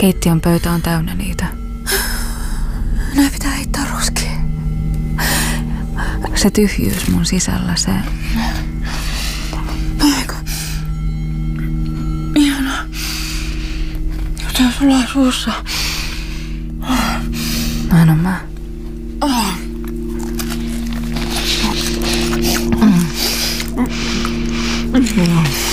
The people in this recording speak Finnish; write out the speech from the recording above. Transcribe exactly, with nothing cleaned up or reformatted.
Keittiön pöytä on täynnä niitä. Ne pitää heittää roskiin. Se tyhjyys mun sisällä, se... Aika. Ihanaa. Jotain sulaa suussa. Mä on mä. Oh. Mm. Mm.